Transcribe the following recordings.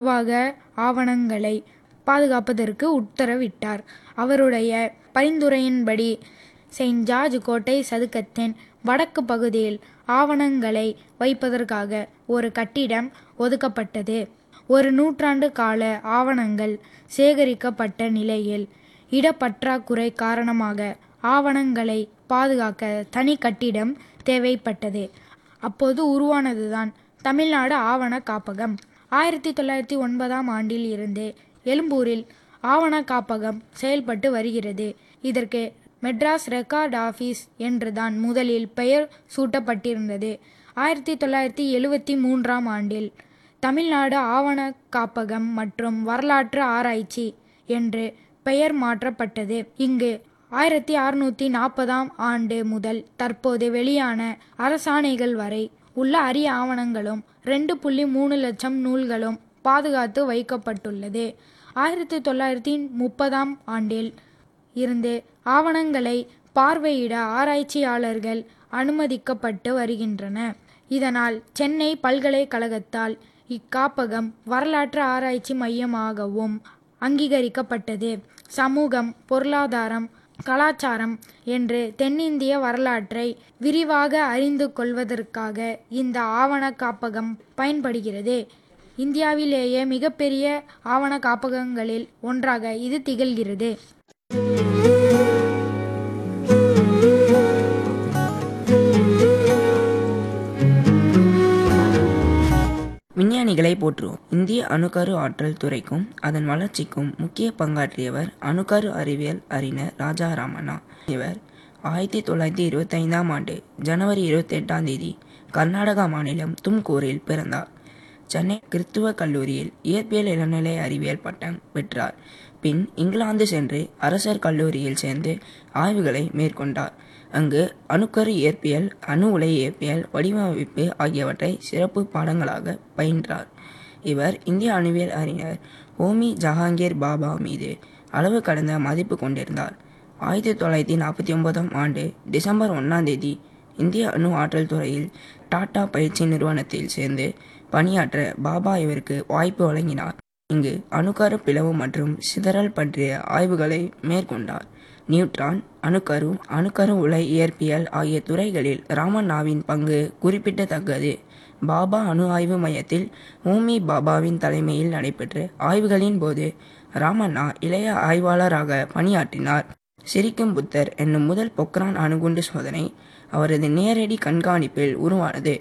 நிர்வாக ஆவணங்களை பாதுகாப்பதற்கு உத்தரவிட்டார். அவருடைய பரிந்துரையின்படி செயின்ட் ஜார்ஜ் கோட்டை சதுக்கத்தின் வடக்கு பகுதியில் ஆவணங்களை வைப்பதற்காக ஒரு கட்டிடம் ஒதுக்கப்பட்டது. ஒரு நூற்றாண்டு கால ஆவணங்கள் சேகரிக்கப்பட்ட நிலையில் இடப்பற்றாக்குறை காரணமாக ஆவணங்களை பாதுகாக்க தனி கட்டிடம் தேவைப்பட்டது. அப்போது உருவானதுதான் தமிழ்நாடு ஆவண காப்பகம். 1909 ஆண்டில் இருந்து எழும்பூரில் ஆவண காப்பகம் செயல்பட்டு வருகிறது. இதற்கு மெட்ராஸ் ரெக்கார்ட் ஆஃபீஸ் என்றுதான் முதலில் பெயர் சூட்டப்பட்டிருந்தது. 1973 ஆண்டில் தமிழ்நாடு ஆவண காப்பகம் மற்றும் வரலாற்று ஆராய்ச்சி என்று பெயர் மாற்றப்பட்டது. இங்கு 1640 ஆண்டு முதல் தற்போது வெளியான அரசாணைகள் வரை உள்ள அரிய ஆவணங்களும் 2.3 லட்சம் நூல்களும் பாதுகாத்து வைக்கப்பட்டுள்ளது. 1930 ஆண்டில் இருந்து ஆவணங்களை பார்வையிட ஆராய்ச்சியாளர்கள் அனுமதிக்கப்பட்டு வருகின்றன. இதனால் சென்னை பல்கலைக்கழகத்தால் இக்காப்பகம் வரலாற்று ஆராய்ச்சி மையமாகவும் அங்கீகரிக்கப்பட்டது. சமூகம், பொருளாதாரம், கலாச்சாரம் என்று தென்னிந்திய வரலாற்றை விரிவாக அறிந்து கொள்வதற்காக இந்த ஆவண காப்பகம் பயன்படுகிறது. இந்தியாவிலேயே மிகப்பெரிய ஆவண காப்பகங்களில் ஒன்றாக இது திகழ்கிறது. விஞ்ஞானிகளை போற்றுவோம். இந்திய அணுக்கரு ஆற்றல் துறைக்கும் அதன் வளர்ச்சிக்கும் முக்கிய பங்காற்றியவர் அணுக்கரு அறிவியல் அறிஞர் ராஜா ராமண்ணா. இவர் 1925 ஆண்டு ஜனவரி 28 கர்நாடகா மாநிலம் தும்கூரில் பிறந்தார். சென்னை கிறித்துவ கல்லூரியில் இயற்பியல் இளநிலை அறிவியல் பட்டம் பெற்றார். பின் இங்கிலாந்து சென்று அரசர் கல்லூரியில் சேர்ந்து ஆய்வுகளை மேற்கொண்டார். அங்கு அணுக்கரு இயற்பியல், அணு உலை இயற்பியல், வடிவமைப்பு ஆகியவற்றை சிறப்பு பாடங்களாக பயின்றார். இவர் இந்திய அணுவியல் அறிஞர் ஹோமி ஜஹாங்கீர் பாபா மீது அளவு கடந்த மதிப்பு கொண்டிருந்தார். 1949 ஆண்டு டிசம்பர் 1 இந்திய அணு ஆற்றல் துறையில் டாடா பயிற்சி நிறுவனத்தில் சேர்ந்து பணியாற்ற பாபா இவருக்கு வாய்ப்பு வழங்கினார். இங்கு அணுக்கரு பிளவு மற்றும் சிதறல் பற்றிய ஆய்வுகளை மேற்கொண்டார். நியூட்ரான், அணுக்கரு, அணுக்கரு உலை இயற்பியல் ஆகிய துறைகளில் ராமண்ணாவின் பங்கு குறிப்பிடத்தக்கது. பாபா அணு ஆய்வு மையத்தில் ஹோமி பாபாவின் தலைமையில் நடைபெற்ற ஆய்வுகளின் போது ராமண்ணா இளைய ஆய்வாளராக பணியாற்றினார். சிரிக்கும் புத்தர் என்னும் முதல் பொக்ரான் அணுகுண்டு சோதனை அவரது நேரடி கண்காணிப்பில் உருவானது.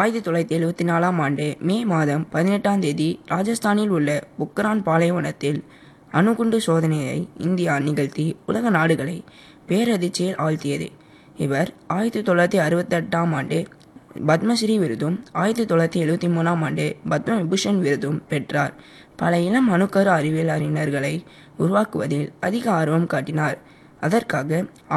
1974 ஆண்டு மே மாதம் 18 ராஜஸ்தானில் உள்ள பொக்ரான் பாலைவனத்தில் அணுகுண்டு சோதனையை இந்தியா நிகழ்த்தி உலக நாடுகளை பேரதிர்ச்சியில் ஆழ்த்தியது. இவர் 1968 ஆண்டு பத்மஸ்ரீ விருதும் 1973 ஆண்டு பத்ம விபூஷன் விருதும் பெற்றார். பல இளம் அணுக்கரு அறிவியல் அறிஞர்களை உருவாக்குவதில் அதிக ஆர்வம் காட்டினார். அதற்காக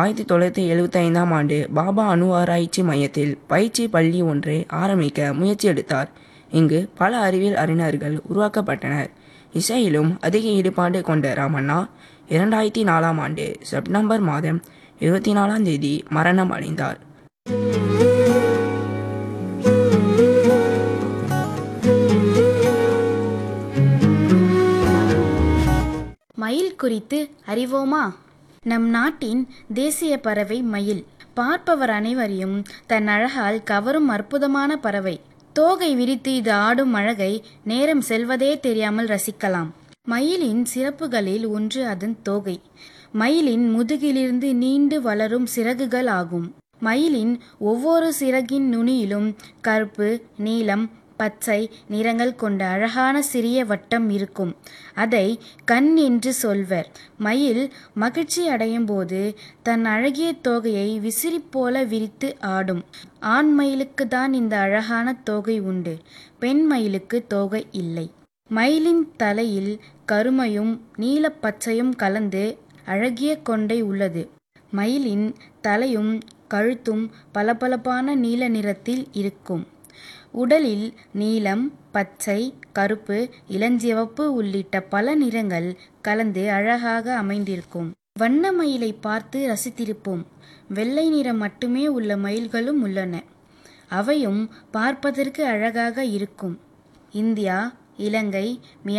1975 ஆண்டு பாபா அணு ஆராய்ச்சி மையத்தில் பயிற்சி பள்ளி ஒன்றை ஆரம்பிக்க முயற்சி எடுத்தார். இங்கு பல அறிவியல் அறிஞர்கள் உருவாக்கப்பட்டனர். இசையிலும் அதிக ஈடுபாடு கொண்ட ராமண்ணா 2004 ஆண்டு செப்டம்பர் மாதம் 24 மரணம் அடைந்தார். மயில் குறித்து அறிவோமா? நம் நாட்டின் தேசிய பறவை மயில். பார்ப்பவர் அனைவரையும் தன் அழகால் கவரும் அற்புதமான பறவை. தோகை விரித்து இது ஆடும் அழகை நேரம் செல்வதே தெரியாமல் ரசிக்கலாம். மயிலின் சிறப்புகளில் ஒன்று அதன் தோகை. மயிலின் முதுகிலிருந்து நீண்டு வளரும் சிறகுகள் ஆகும். மயிலின் ஒவ்வொரு சிறகின் நுனியிலும் கருப்பு, நீலம், பச்சை நிறங்கள் கொண்ட அழகான சிறிய வட்டம் இருக்கும். அதை கண் என்று சொல்வர். மயில் மகிழ்ச்சி அடையும் போது தன் அழகிய தோகையை விசிறி போல விரித்து ஆடும். ஆண் மயிலுக்கு தான் இந்த அழகான தோகை உண்டு. பெண் மயிலுக்கு தோகை இல்லை. மயிலின் தலையில் கருமையும் நீலப்பச்சையும் கலந்து அழகிய கொண்டை உள்ளது. மயிலின் தலையும் கழுத்தும் பளபளப்பான நீல நிறத்தில் இருக்கும். உடலில் நீலம், பச்சை, கருப்பு, இளஞ்சிவப்பு உள்ளிட்ட பல நிறங்கள் கலந்து அழகாக அமைந்திருக்கும். வண்ண மயிலை பார்த்து ரசித்திருப்போம். வெள்ளை நிறம் மட்டுமே உள்ள மயில்களும் உள்ளன. அவையும் பார்ப்பதற்கு அழகாக இருக்கும். இந்தியா, இலங்கை,